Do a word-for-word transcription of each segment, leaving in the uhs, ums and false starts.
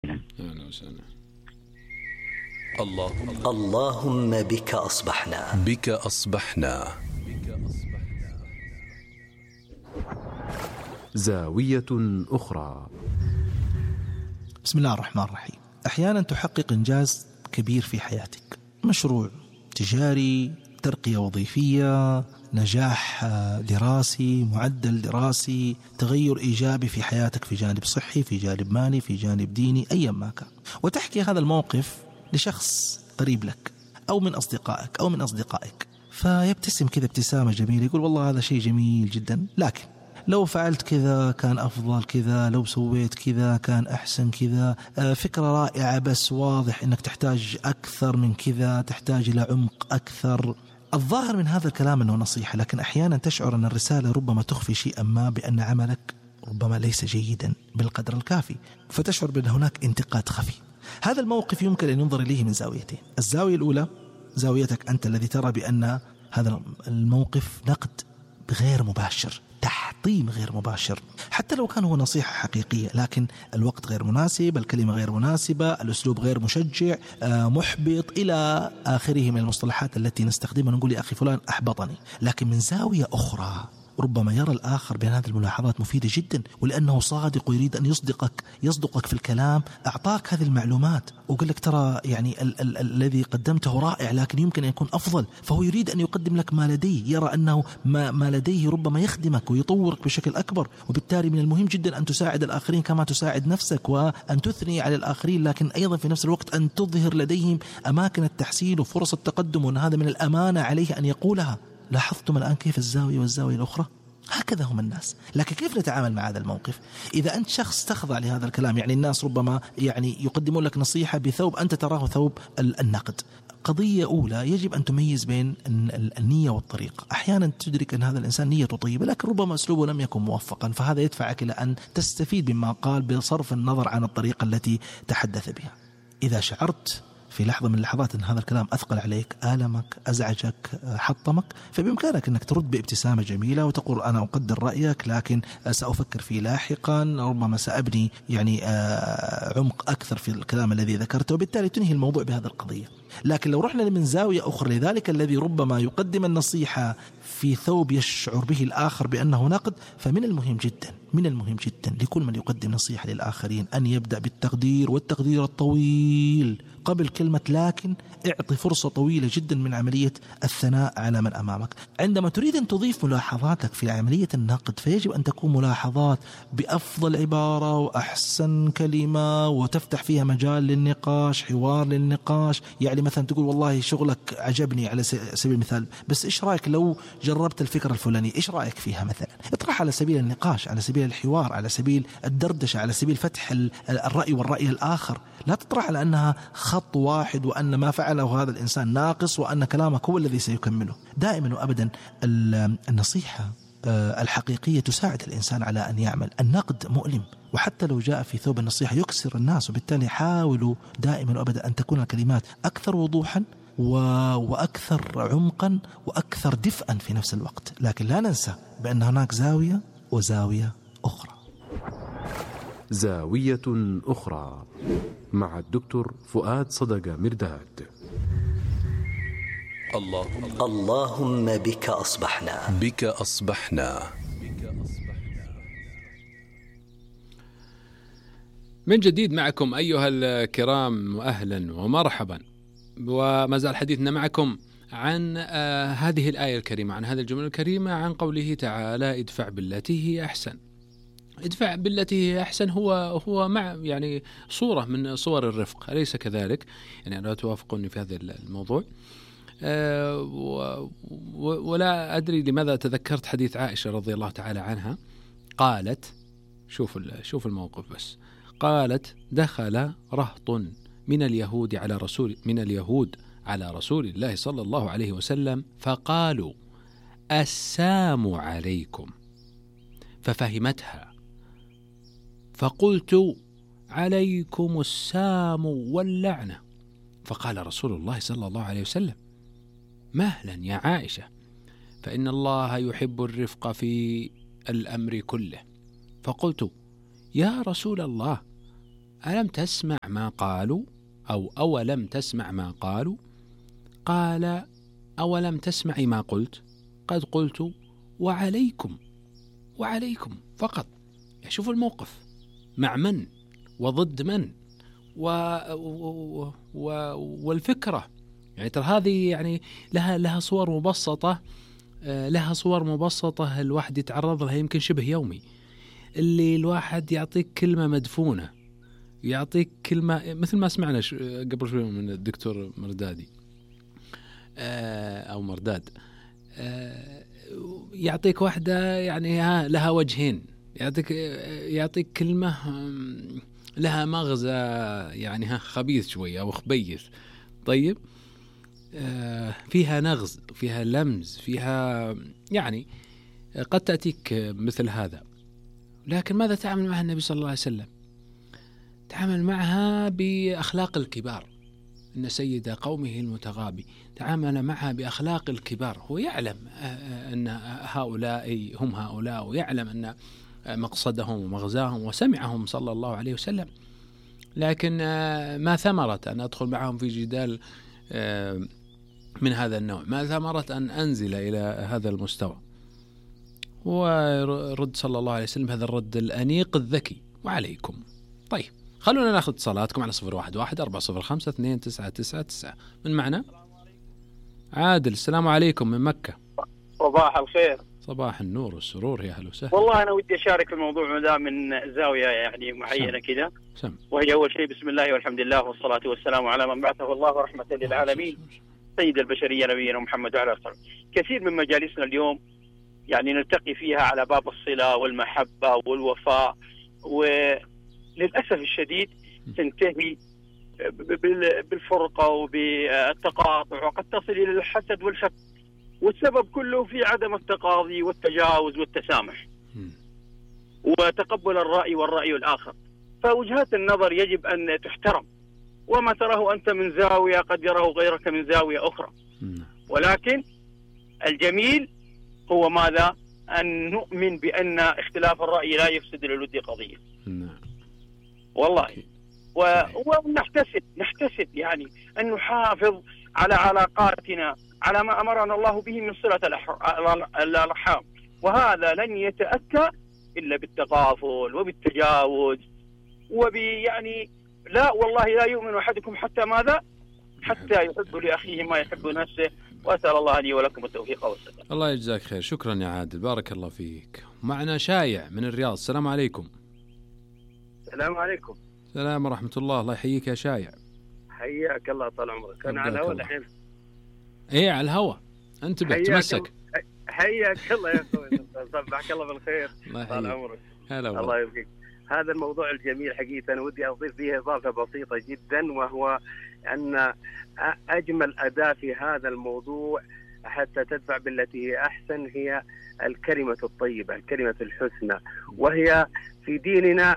أهلا وسهلا. الله اللهم بك أصبحنا بك أصبحنا زاوية أخرى. بسم الله الرحمن الرحيم. أحيانا تحقق إنجاز كبير في حياتك، مشروع تجاري، ترقية وظيفية، نجاح دراسي، معدل دراسي، تغير إيجابي في حياتك في جانب صحي، في جانب مالي، في جانب ديني، أيا ما كان، وتحكي هذا الموقف لشخص قريب لك أو من أصدقائك أو من أصدقائك، فيبتسم كذا ابتسامة جميلة، يقول والله هذا شيء جميل جدا، لكن لو فعلت كذا كان أفضل كذا، لو سويت كذا كان أحسن كذا، فكرة رائعة بس واضح أنك تحتاج أكثر من كذا، تحتاج إلى عمق أكثر. الظاهر من هذا الكلام أنه نصيحة، لكن أحيانا تشعر أن الرسالة ربما تخفي شيئا ما، بأن عملك ربما ليس جيدا بالقدر الكافي، فتشعر بأن هناك انتقاد خفي. هذا الموقف يمكن أن ينظر إليه من زاويتين. الزاوية الأولى زاويتك أنت الذي ترى بأن هذا الموقف نقد غير مباشر، تحطيم غير مباشر، حتى لو كان هو نصيحة حقيقية، لكن الوقت غير مناسب، الكلمة غير مناسبة، الأسلوب غير مشجع، محبط، إلى آخره من المصطلحات التي نستخدمها، نقول يا أخي فلان أحبطني. لكن من زاوية أخرى ربما يرى الآخر بأن هذه الملاحظات مفيدة جدا، ولأنه صادق ويريد أن يصدقك يصدقك في الكلام، أعطاك هذه المعلومات وقال لك ترى يعني ال- ال- الذي قدمته رائع، لكن يمكن أن يكون أفضل، فهو يريد أن يقدم لك ما لديه، يرى أنه ما, ما لديه ربما يخدمك ويطورك بشكل أكبر، وبالتالي من المهم جدا أن تساعد الآخرين كما تساعد نفسك، وأن تثني على الآخرين، لكن أيضا في نفس الوقت أن تظهر لديهم أماكن التحسين وفرص التقدم، وأن هذا من الأمانة عليه أن يقولها. لاحظتم الآن كيف الزاوية والزاوية الأخرى؟ هكذا هم الناس. لكن كيف نتعامل مع هذا الموقف؟ إذا أنت شخص تخضع لهذا الكلام، يعني الناس ربما يعني يقدمون لك نصيحة بثوب أنت تراه ثوب النقد. قضية أولى، يجب أن تميز بين النية والطريقة. أحيانا تدرك أن هذا الإنسان نيته طيبة، لكن ربما أسلوبه لم يكن موفقا، فهذا يدفعك إلى أن تستفيد مما قال بصرف النظر عن الطريقة التي تحدث بها. إذا شعرت في لحظة من اللحظات أن هذا الكلام أثقل عليك، آلمك، أزعجك، حطمك، فبإمكانك أنك ترد بابتسامة جميلة وتقول أنا أقدر رأيك، لكن سأفكر فيه لاحقا، ربما سأبني يعني عمق أكثر في الكلام الذي ذكرته، وبالتالي تنهي الموضوع بهذا القضية. لكن لو رحنا من زاوية أخرى لذلك الذي ربما يقدم النصيحة في ثوب يشعر به الآخر بأنه نقد، فمن المهم جدا من المهم جدا لكل من يقدم نصيحة للآخرين أن يبدأ بالتقدير، والتقدير الطويل قبل كلمة لكن. اعطي فرصة طويلة جدا من عملية الثناء على من أمامك. عندما تريد أن تضيف ملاحظاتك في عملية النقد، فيجب أن تكون ملاحظات بأفضل عبارة وأحسن كلمة، وتفتح فيها مجال للنقاش، حوار للنقاش. يعني مثلا تقول والله شغلك عجبني على سبيل المثال، بس إيش رأيك لو جربت الفكرة الفلانية، إيش رأيك فيها مثلا؟ اطرح على سبيل النقاش، على سبيل الحوار، على سبيل الدردشة، على سبيل فتح الرأي والرأي الآخر. لا تطرح على أنها خط واحد، وأن ما فعله هذا الإنسان ناقص، وأن كلامك هو الذي سيكمله. دائما وأبدا النصيحة الحقيقية تساعد الإنسان على أن يعمل. النقد مؤلم، وحتى لو جاء في ثوب النصيحة يكسر الناس، وبالتالي حاولوا دائما وأبدا أن تكون الكلمات أكثر وضوحا وأكثر عمقا وأكثر دفئا في نفس الوقت. لكن لا ننسى بأن هناك زاوية وزاوية أخرى. زاوية أخرى مع الدكتور فؤاد صدقة مرداد. الله اللهم بك أصبحنا بك أصبحنا. من جديد معكم أيها الكرام، أهلا ومرحبا. وما زال حديثنا معكم عن آه هذه الآية الكريمة، عن هذه الجملة الكريمة، عن قوله تعالى ادفع بالتي هي أحسن. ادفع بالتي هي أحسن هو هو مع يعني صورة من صور الرفق، أليس كذلك؟ يعني لا توافقوني في هذا الموضوع. أه ولا أدري لماذا تذكرت حديث عائشة رضي الله تعالى عنها. قالت، شوف شوف الموقف بس، قالت دخل رهط من اليهود على رسول من اليهود على رسول الله صلى الله عليه وسلم فقالوا السام عليكم، ففهمتها، فقلت عليكم السام واللعنة. فقال رسول الله صلى الله عليه وسلم مهلا يا عائشة، فإن الله يحب الرفق في الأمر كله. فقلت يا رسول الله ألم تسمع ما قالوا أو أولم تسمع ما قالوا؟ قال أولم تسمعي ما قلت؟ قد قلت وعليكم وعليكم فقط. شوفوا الموقف مع من وضد من و... و... و... والفكرة يعني ترى هذه يعني لها لها صور مبسطة، لها صور مبسطة الواحد يتعرض لها يمكن شبه يومي، اللي الواحد يعطيك كلمة مدفونة، يعطيك كلمة مثل ما سمعنا قبل شوي من الدكتور مردادي أو مرداد، يعطيك واحدة يعني ها لها وجهين، يعطيك يعطيك كلمة لها مغزى يعني ها خبيث شوية أو خبيث. طيب فيها نغز، فيها لمز، فيها يعني قد تأتيك مثل هذا. لكن ماذا تعامل معها النبي صلى الله عليه وسلم؟ تعامل معها بأخلاق الكبار، إن سيد قومه المتغابي تعامل معها بأخلاق الكبار. هو يعلم أن هؤلاء هم هؤلاء، ويعلم أن مقصدهم ومغزاهم، وسمعهم صلى الله عليه وسلم، لكن ما ثمرة أن أدخل معهم في جدال من هذا النوع؟ ما ثمرة أن أنزل إلى هذا المستوى؟ ورد صلى الله عليه وسلم هذا الرد الأنيق الذكي: وعليكم. طيب خلونا ناخذ اتصالاتكم على صفر واحد واحد أربعة صفر خمسة اثنين تسعة تسعة تسعة. من معنا؟ عادل، السلام عليكم من مكة. صباح الخير. صباح النور والسرور، يا هلا وسهلا. والله أنا ودي أشارك الموضوع ده من زاوية يعني معينة كذا. وهي أول شيء بسم الله والحمد لله والصلاة والسلام على من بعثه الله رحمة للعالمين سيد البشرية نبينا محمد وعلى آله. كثير من مجالسنا اليوم يعني نلتقي فيها على باب الصلة والمحبة والوفاء، وللأسف الشديد تنتهي بالفرقة وبالتقاطع، وقد تصل إلى الحسد والشك، والسبب كله في عدم التقاضي والتجاوز والتسامح وتقبل الرأي والرأي الآخر. فوجهات النظر يجب أن تحترم، وما تراه أنت من زاوية قد يراه غيرك من زاوية أخرى، ولكن الجميل هو ماذا؟ أن نؤمن بأن اختلاف الرأي لا يفسد للود قضية. والله ونحتسب نحتسب يعني أن نحافظ على علاقاتنا على ما أمرنا الله به من صلة الأرحام، وهذا لن يتأتى إلا بالتغافل وبالتجاوز وبيعني لا والله لا يؤمن أحدكم حتى ماذا؟ حتى يحب لأخيه ما يحب نفسه. وأسأل الله لي ولكم التوفيق والسداد. الله يجزاك خير، شكرا يا عادل، بارك الله فيك. معنا شايع من الرياض، السلام عليكم. السلام عليكم. السلام ورحمة الله. الله يحييك يا شايع. حياك الله طال عمرك. أنا على الهواء الحين. إيه على الهواء، انتبه تمسك. حياك الله يا أخوي، صبحك الله بالخير. طال عمرك. هلا والله. الله يبقيك. هذا الموضوع الجميل حقيقة أنا ودي أضيف فيه إضافة بسيطة جدا، وهو أن أجمل أداة في هذا الموضوع حتى تدفع بالتي هي أحسن هي الكلمة الطيبة، الكلمة الحسنى، وهي في ديننا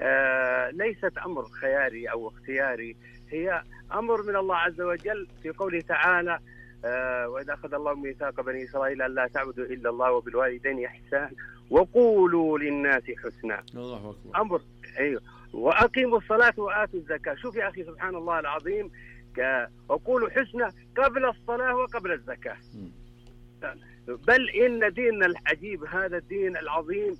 ليست أمر خياري أو اختياري، هي أمر من الله عز وجل في قوله تعالى: وإذا أخذ الله ميثاق بني إسرائيل أن لا تعبدوا إلا الله وبالوالدين إحسانا وقولوا للناس حسنا. الله أكبر. أمر أيوه. وأقيموا الصلاة وآتوا الزكاة. شوف يا أخي سبحان الله العظيم، وقولوا حسنا قبل الصلاة وقبل الزكاة. بل إن ديننا العجيب هذا الدين العظيم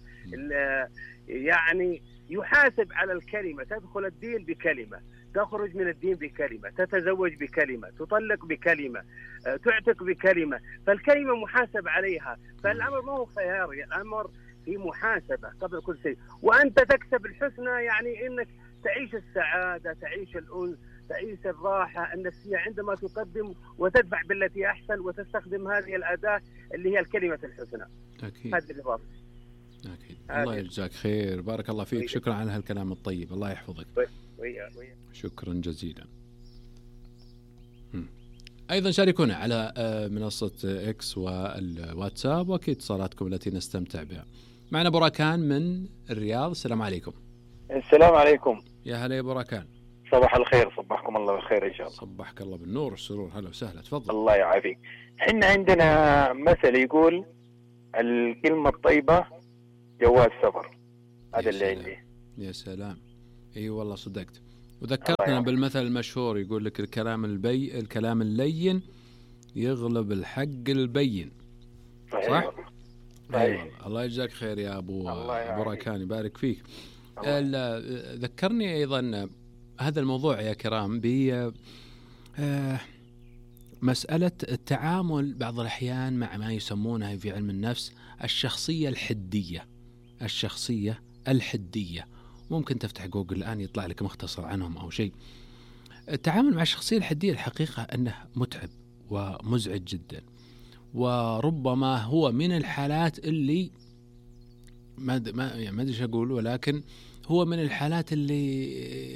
يعني يحاسب على الكلمة. تدخل الدين بكلمة، تخرج من الدين بكلمة، تتزوج بكلمة، تطلق بكلمة، تعتق بكلمة، فالكلمة محاسب عليها. فالأمر ما هو خياري، الأمر في محاسبة قبل كل شيء. وأنت تكسب الحسنى يعني إنك تعيش السعادة، تعيش الأنس، تعيش الراحة النفسية عندما تقدم وتدفع بالتي أحسن وتستخدم هذه الأداة اللي هي الكلمة الحسنى. أكيد. هذه الإضافة. أكيد. الله يجزاك خير، بارك الله فيك. شكرا على هالكلام الطيب، الله يحفظك. ويا ويا. شكرا جزيلا. أيضا شاركونا على منصة إكس والواتساب، وأكيد اتصالاتكم التي نستمتع بها. معنا براكان من الرياض، السلام عليكم. السلام عليكم. يا هلا يا براكان. صباح الخير، صبحكم الله بالخير إن شاء الله. صبحك الله بالنور والسرور، هلا وسهلا، تفضل. الله يعافيك. حنا عندنا مثل يقول الكلمة الطيبة جواز سفر. هذا اللي عندي. يا سلام. اي والله صدقت. وذكرتنا بالمثل المشهور يقول لك الكلام البي الكلام اللين يغلب الحق البين. صح؟ ايوه الله يجزاك خير يا ابو ابو راكان يبارك فيك. ذكرني ايضا هذا الموضوع يا كرام ب مسألة التعامل بعض الأحيان مع ما يسمونها في علم النفس الشخصية الحدية. الشخصية الحدية ممكن تفتح جوجل الآن يطلع لك مختصر عنهم أو شيء. التعامل مع الشخصية الحدية الحقيقة أنه متعب ومزعج جدا، وربما هو من الحالات اللي ما ما يعني ما أدري أقول، ولكن هو من الحالات اللي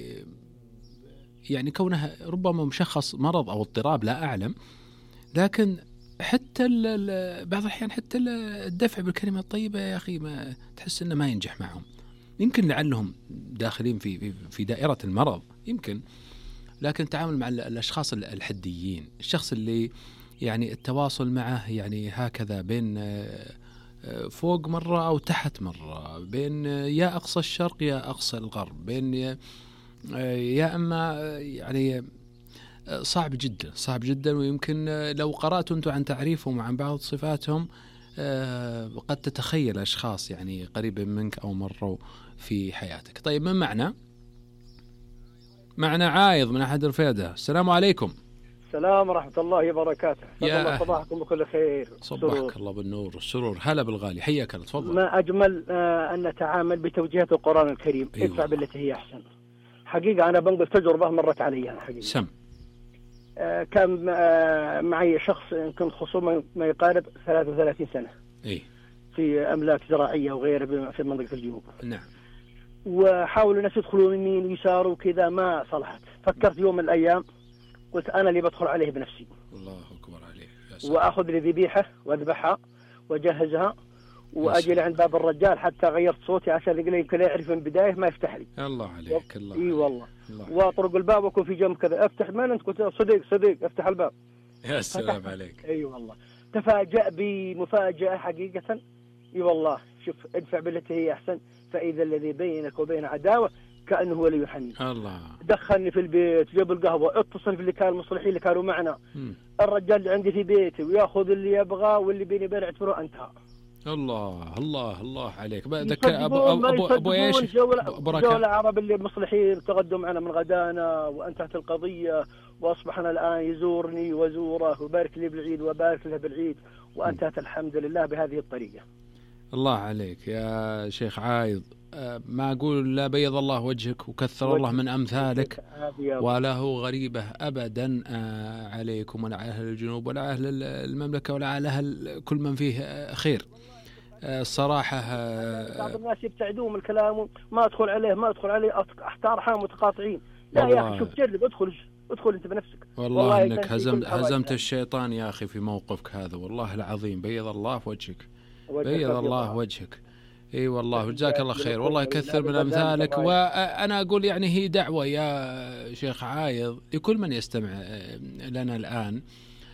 يعني كونها ربما مشخص مرض أو اضطراب لا أعلم، لكن حتى بعض الأحيان حتى الدفع بالكلمة الطيبة يا أخي ما تحس إنه ما ينجح معهم. يمكن لعلهم داخلين في في دائرة المرض يمكن، لكن التعامل مع الأشخاص الحديين، الشخص اللي يعني التواصل معه يعني هكذا بين فوق مرة أو تحت مرة، بين يا أقصى الشرق يا أقصى الغرب، بين يا أما يعني صعب جدا صعب جدا. ويمكن لو قرأت أنتم عن تعريفهم وعن بعض صفاتهم قد تتخيل أشخاص يعني قريبين منك أو مروا في حياتك. طيب من معنا؟ معنا عايض من أحد رفيدة. السلام عليكم. السلام ورحمة الله وبركاته. يا صباحكم بكل خير. صباحك الله بالنور والسرور. هلا بالغالي، حياك الله، تفضل. ما أجمل أن نتعامل بتوجيهات القرآن الكريم. أيوة. ادفع بالتي هي أحسن. حقيقة أنا بنقل تجربة مرت علي أنا حقيقة. سم. آه كان آه معي شخص كنت خصومة ما يقارب ثلاثة وثلاثين سنة. إيه. في أملاك زراعية وغيرها في منطقة الجنوب. نعم. وحاولوا الناس يدخلوا يمين ويسار وكذا ما صلحت. فكرت يوم من الأيام قلت أنا اللي بدخل عليه بنفسي. الله أكبر عليك. وأخذ لي ذبيحة وأذبحها وأجهزها وأجي عند باب الرجال حتى غيرت صوتي عشان يقول يمكن يعرف من بداية ما يفتح لي. الله عليك. الله. إي والله. وأطرق الباب وأكون في جنب كذا أفتح من أنت؟ قلت صديق صديق أفتح الباب. يا سلام عليك. أي والله. تفاجأ بمفاجأة حقيقة. إي والله. شوف ادفع بالتي هي أحسن فإذا الذي بينك وبين عداوة كأنه ولي حميم. الله. دخلني في البيت جاب القهوة اتصل في اللي كانوا المصلحين اللي كانوا معنا. م. الرجال اللي عندي في بيتي ويأخذ اللي يبغاه واللي بيني بين اعتبره انتهى. الله الله الله عليك. ذكر أبو أبو أبو, أبو إيش؟ جول العرب اللي المصلحين تقدم معنا من غدانا وانتهت القضية وأصبحنا الآن يزورني وزوره وبارك لي بالعيد وبارك له بالعيد وانتهت الحمد لله بهذه الطريقة. الله عليك يا شيخ عايض. ما أقول لا بيض الله وجهك وكثر الله من أمثالك ولا هو غريبة أبدا عليكم ولا على أهل الجنوب ولا على أهل المملكة ولا على أهل كل من فيه خير. الصراحة بعض الناس يبتعدون من الكلام ما أدخل عليه ما أدخل عليه أحتار حام متقاطعين. لا يا أخي شوف جرب ادخل ادخل أنت بنفسك. والله, والله إنك هزمت هزمت الشيطان يا أخي في موقفك هذا والله العظيم. بيض الله في وجهك بيض الله وجهك. اي والله وجزاك الله خير. والله يكثر من امثالك. وانا اقول يعني هي دعوه يا شيخ عايض لكل من يستمع لنا الان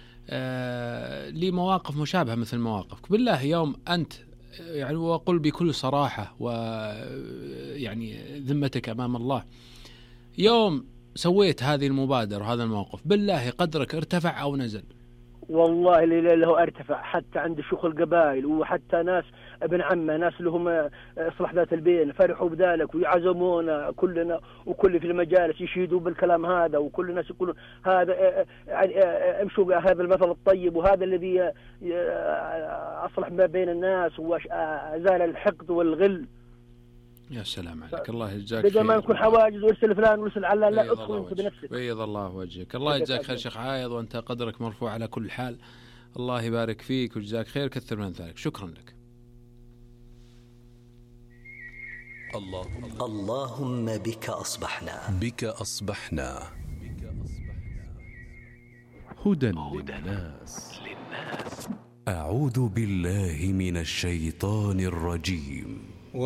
لمواقف مشابهه مثل مواقفك. بالله يوم انت يعني واقول بكل صراحه ويعني ذمتك امام الله يوم سويت هذه المبادره وهذا الموقف بالله قدرك ارتفع او نزل؟ والله اللي له ارتفع حتى عند شيوخ القبائل وحتى ناس ابن عمه ناس لهم اصلاح ذات البين فرحوا بذلك ويعزمونا كلنا وكل في المجالس يشيدوا بالكلام هذا وكل الناس يقولون هذا امشوا هذا المثل الطيب وهذا الذي اصلح ما بين الناس وازال الحقد والغل. يا سلام عليك. الله يجزاك خير. بدل ما نكون حواجز وارسل فلان وارسل علان لا ادخل انت بنفسك. بيض الله وجهك. الله يجزاك خير شيخ عايض وانت قدرك مرفوع على كل حال. الله يبارك فيك ويجزاك خير كثر من ذلك. شكرا لك. اللهم اللهم بك أصبحنا بك أصبحنا هدى للناس. أعوذ بالله من الشيطان الرجيم.